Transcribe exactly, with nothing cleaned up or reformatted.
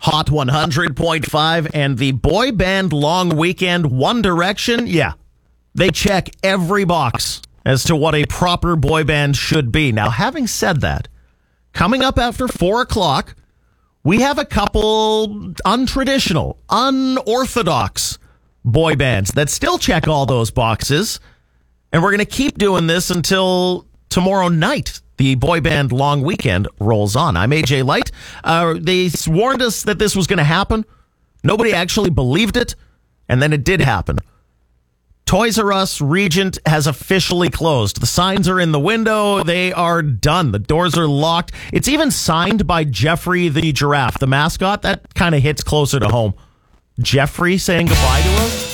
Hot one hundred point five and the boy band long weekend One Direction, yeah, they check every box as to what a proper boy band should be. Now, having said that, coming up after four o'clock, we have a couple untraditional, unorthodox boy bands that still check all those boxes. And we're going to keep doing this until tomorrow night. The boy band long weekend rolls on. I'm A J Light. Uh, they warned us that this was going to happen. Nobody actually believed it. And then it did happen. Toys R Us Regent has officially closed. The signs are in the window. They are done. The doors are locked. It's even signed by Jeffrey the giraffe, the mascot. That kind of hits closer to home. Jeffrey saying goodbye to